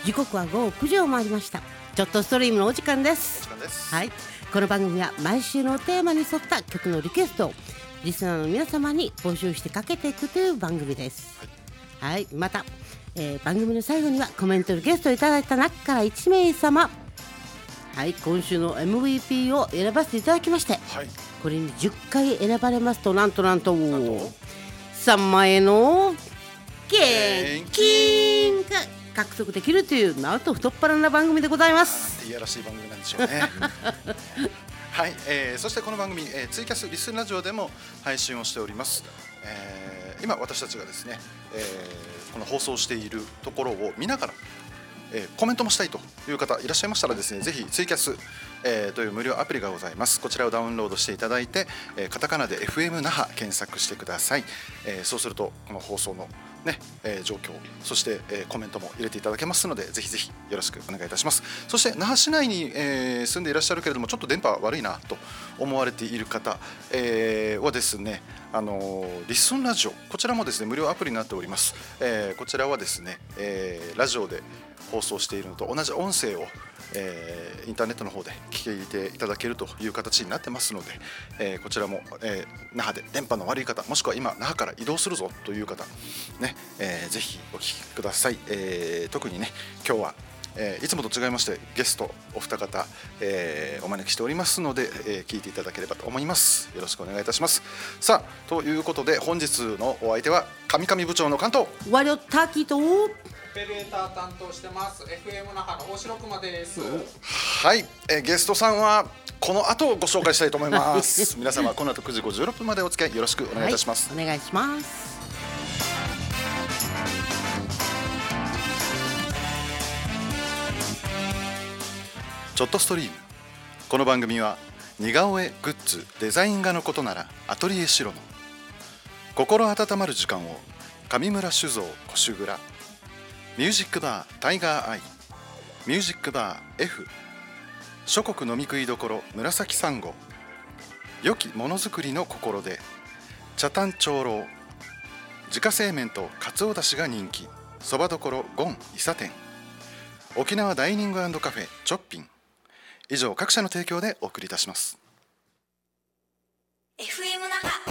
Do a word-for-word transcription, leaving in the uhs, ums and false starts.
時刻は午後くじを回りました。ちょっとストリームのお時間です。 お時間です。 はい、この番組は毎週のテーマに沿った曲のリクエストをリスナーの皆様に募集してかけていくという番組です。はい、はい、また、えー、番組の最後にはコメントリクエストをいただいた中からいち名様、はい、今週の エムブイピー を選ばせていただきまして、はい、これにじゅっかい選ばれますとなんとなんとさんまん円の現金が獲得できるというなんと太っ腹な番組でございます。 いやらしい番組なんでしょうねはい、えー、そしてこの番組、えー、ツイキャスリスンラジオでも配信をしております。えー、今私たちがですね、えー、この放送しているところを見ながら、えー、コメントもしたいという方いらっしゃいましたらですね、ぜひツイキャス、えー、という無料アプリがございます。こちらをダウンロードしていただいて、えー、カタカナで エフエム 那覇検索してください。えー、そうするとこの放送のね、えー、状況、そして、えー、コメントも入れていただけますので、ぜひぜひよろしくお願いいたします。そして那覇市内に、えー、住んでいらっしゃるけれどもちょっと電波悪いなと思われている方、えー、はですね、あのー、リスンラジオ、こちらもですね無料アプリになっております。えー、こちらはですね、えー、ラジオで放送しているのと同じ音声を、えー、インターネットの方で聞いていただけるという形になってますので、えー、こちらも、えー、那覇で電波の悪い方、もしくは今那覇から移動するぞという方、ね、えー、ぜひお聞きください。えー、特にね今日は、えー、いつもと違いましてゲストお二方、えー、お招きしておりますので、えー、聞いていただければと思います。よろしくお願いいたします。さあということで本日のお相手は上上部長の関東ワリオターキーとオペレーター担当してます エフエム 那覇の大城熊です。 はい、えー、ゲストさんはこの後ご紹介したいと思います皆様この後くじごじゅうろっぷんまでお付き合いよろしくお願いいたします。 はい、お願いします。 ちょっとストリーム。この番組は似顔絵グッズデザイン画のことならアトリエシロの心温まる時間を上村酒造小酒蔵ミュージックバータイガーアイミュージックバー F 諸国飲み食いどころ紫サンゴ良きものづくりの心で茶炭長老自家製麺とかつおだしが人気そばどころゴン伊佐店沖縄ダイニング&カフェチョッピン以上各社の提供でお送りいたします。 エフエム 那覇